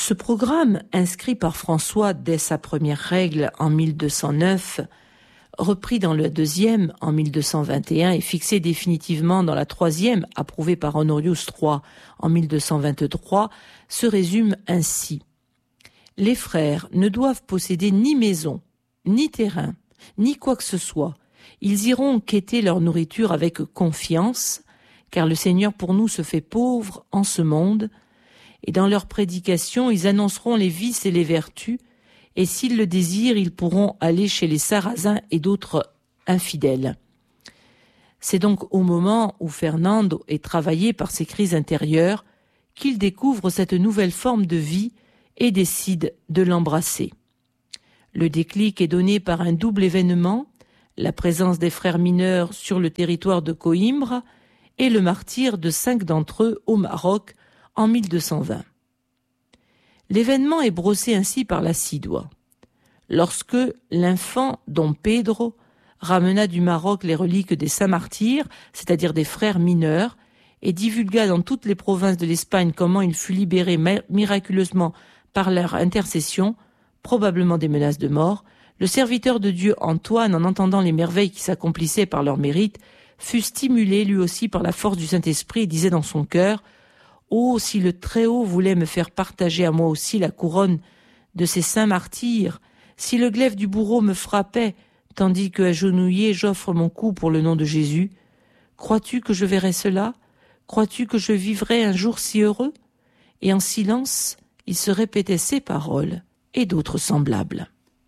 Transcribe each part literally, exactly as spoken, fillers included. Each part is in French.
Ce programme, inscrit par François dès sa première règle en mille deux cent neuf, repris dans la deuxième en mille deux cent vingt et un et fixé définitivement dans la troisième, approuvée par Honorius trois en mille deux cent vingt-trois, se résume ainsi. Les frères ne doivent posséder ni maison, ni terrain, ni quoi que ce soit. Ils iront quêter leur nourriture avec confiance, car le Seigneur pour nous se fait pauvre en ce monde, et dans leur prédication, ils annonceront les vices et les vertus, et s'ils le désirent, ils pourront aller chez les Sarrasins et d'autres infidèles. C'est donc au moment où Fernando est travaillé par ses crises intérieures qu'il découvre cette nouvelle forme de vie et décide de l'embrasser. Le déclic est donné par un double événement, la présence des frères mineurs sur le territoire de Coïmbra et le martyre de cinq d'entre eux au Maroc en mille deux cent vingt. L'événement est brossé ainsi par la Sidua. Lorsque l'infant Don Pedro ramena du Maroc les reliques des saints martyrs, c'est-à-dire des frères mineurs, et divulgua dans toutes les provinces de l'Espagne comment il fut libéré miraculeusement par leur intercession, probablement des menaces de mort, le serviteur de Dieu Antoine, en entendant les merveilles qui s'accomplissaient par leur mérite, fut stimulé lui aussi par la force du Saint-Esprit et disait dans son cœur « Oh, si le Très-Haut voulait me faire partager à moi aussi la couronne de ces saints martyrs, si le glaive du bourreau me frappait, tandis que, agenouillé, j'offre mon cou pour le nom de Jésus, crois-tu que je verrai cela? Crois-tu que je vivrai un jour si heureux ?» Et en silence, il se répétait ces paroles et d'autres semblables.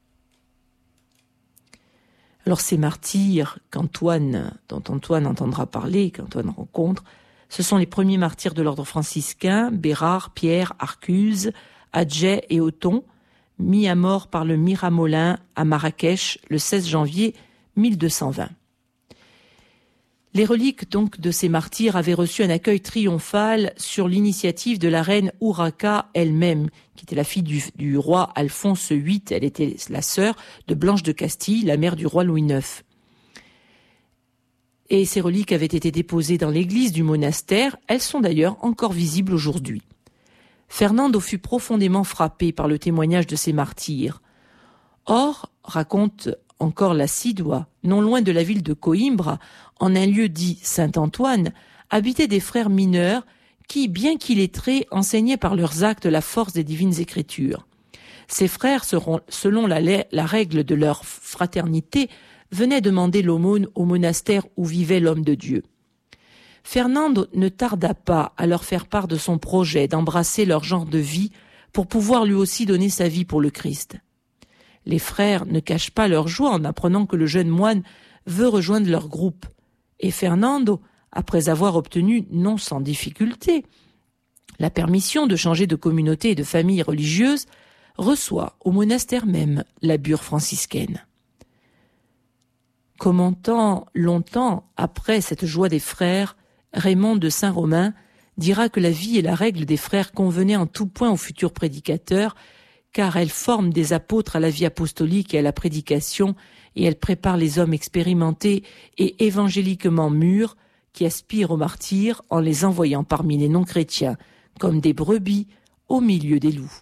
Alors ces martyrs qu'Antoine, dont Antoine entendra parler, qu'Antoine rencontre, ce sont les premiers martyrs de l'ordre franciscain, Bérard, Pierre, Arcuse, Adjet et Othon, mis à mort par le Miramolin à Marrakech le seize janvier mille deux cent vingt. Les reliques donc de ces martyrs avaient reçu un accueil triomphal sur l'initiative de la reine Urraca elle-même, qui était la fille du, du roi Alphonse huit. Elle était la sœur de Blanche de Castille, la mère du roi Louis neuf. Et ces reliques avaient été déposées dans l'église du monastère. Elles sont d'ailleurs encore visibles aujourd'hui. Fernando fut profondément frappé par le témoignage de ces martyrs. Or, raconte encore la Sidua, non loin de la ville de Coïmbra, en un lieu dit Saint-Antoine, habitaient des frères mineurs qui, bien qu'illettrés, enseignaient par leurs actes la force des divines écritures. Ces frères, seront, selon la, la règle de leur fraternité, venaient demander l'aumône au monastère où vivait l'homme de Dieu. Fernando ne tarda pas à leur faire part de son projet d'embrasser leur genre de vie pour pouvoir lui aussi donner sa vie pour le Christ. Les frères ne cachent pas leur joie en apprenant que le jeune moine veut rejoindre leur groupe. Et Fernando, après avoir obtenu, non sans difficulté, la permission de changer de communauté et de famille religieuse, reçoit au monastère même la bure franciscaine. Commentant longtemps après cette joie des frères, Raymond de Saint-Romain dira que la vie et la règle des frères convenaient en tout point aux futurs prédicateurs, car elles forment des apôtres à la vie apostolique et à la prédication, et elles préparent les hommes expérimentés et évangéliquement mûrs qui aspirent au martyre en les envoyant parmi les non-chrétiens, comme des brebis au milieu des loups.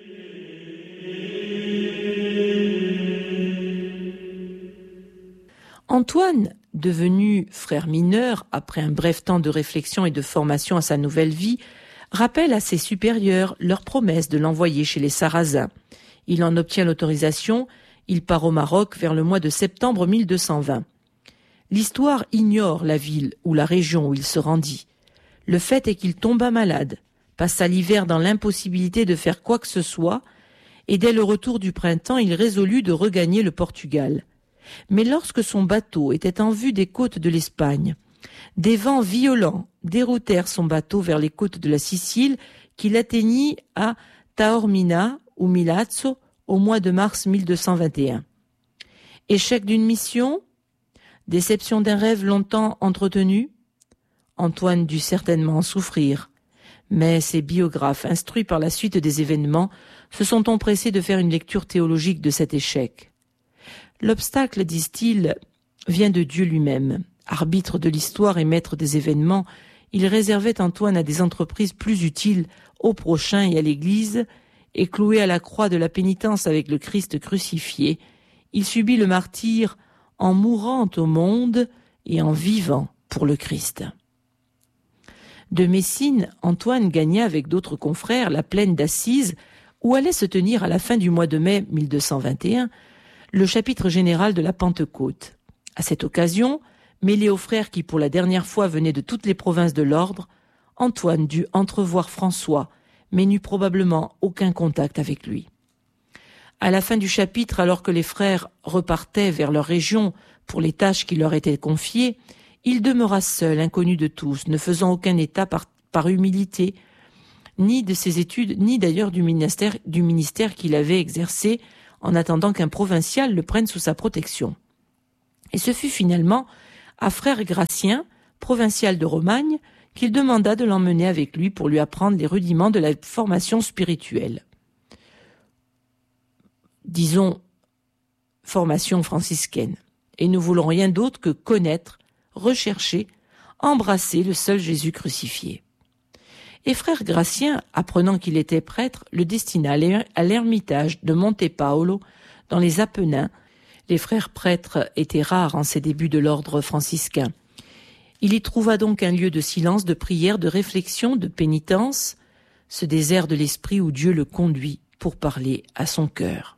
Antoine, devenu frère mineur après un bref temps de réflexion et de formation à sa nouvelle vie, rappelle à ses supérieurs leur promesse de l'envoyer chez les Sarrasins. Il en obtient l'autorisation, il part au Maroc vers le mois de septembre mille deux cent vingt. L'histoire ignore la ville ou la région où il se rendit. Le fait est qu'il tomba malade, passa l'hiver dans l'impossibilité de faire quoi que ce soit, et dès le retour du printemps, il résolut de regagner le Portugal. Mais lorsque son bateau était en vue des côtes de l'Espagne, des vents violents déroutèrent son bateau vers les côtes de la Sicile, qu'il atteignit à Taormina ou Milazzo au mois de mars mille deux cent vingt et un. Échec d'une mission? Déception d'un rêve longtemps entretenu? Antoine dut certainement en souffrir. Mais ses biographes, instruits par la suite des événements, se sont empressés de faire une lecture théologique de cet échec. L'obstacle, disent-ils, vient de Dieu lui-même. Arbitre de l'histoire et maître des événements, il réservait Antoine à des entreprises plus utiles au prochain et à l'Église, et cloué à la croix de la pénitence avec le Christ crucifié, il subit le martyre en mourant au monde et en vivant pour le Christ. De Messine, Antoine gagna avec d'autres confrères la plaine d'Assise, où allait se tenir à la fin du mois de mai mille deux cent vingt et un le chapitre général de la Pentecôte. À cette occasion, mêlé aux frères qui pour la dernière fois venaient de toutes les provinces de l'ordre, Antoine dut entrevoir François, mais n'eut probablement aucun contact avec lui. À la fin du chapitre, alors que les frères repartaient vers leur région pour les tâches qui leur étaient confiées, il demeura seul, inconnu de tous, ne faisant aucun état par, par humilité, ni de ses études, ni d'ailleurs du ministère, du ministère qu'il avait exercé en attendant qu'un provincial le prenne sous sa protection. Et ce fut finalement à frère Gratien, provincial de Romagne, qu'il demanda de l'emmener avec lui pour lui apprendre les rudiments de la formation spirituelle. Disons, formation franciscaine. Et nous voulons rien d'autre que connaître, rechercher, embrasser le seul Jésus crucifié. Et frère Gratien, apprenant qu'il était prêtre, le destina à l'ermitage de Monte Paolo, dans les Apennins. Les frères prêtres étaient rares en ces débuts de l'ordre franciscain. Il y trouva donc un lieu de silence, de prière, de réflexion, de pénitence, ce désert de l'esprit où Dieu le conduit pour parler à son cœur.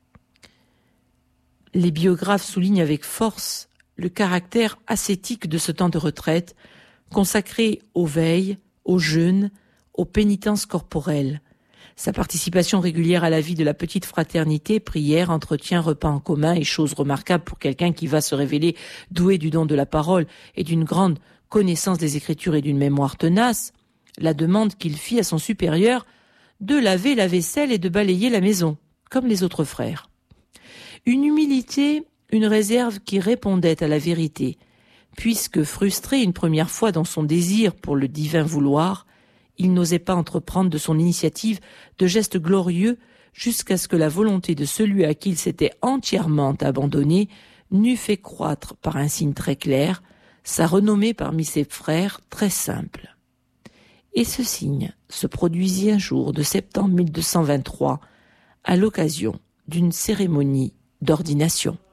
Les biographes soulignent avec force le caractère ascétique de ce temps de retraite, consacré aux veilles, aux jeûnes, aux pénitences corporelles. Sa participation régulière à la vie de la petite fraternité, prière, entretien, repas en commun et chose remarquable pour quelqu'un qui va se révéler doué du don de la parole et d'une grande connaissance des Écritures et d'une mémoire tenace, la demande qu'il fit à son supérieur de laver la vaisselle et de balayer la maison, comme les autres frères. Une humilité, une réserve qui répondait à la vérité, puisque, frustré une première fois dans son désir pour le divin vouloir, il n'osait pas entreprendre de son initiative de gestes glorieux jusqu'à ce que la volonté de celui à qui il s'était entièrement abandonné n'eût fait croître par un signe très clair sa renommée parmi ses frères très simple. Et ce signe se produisit un jour de septembre mille deux cent vingt-trois à l'occasion d'une cérémonie d'ordination.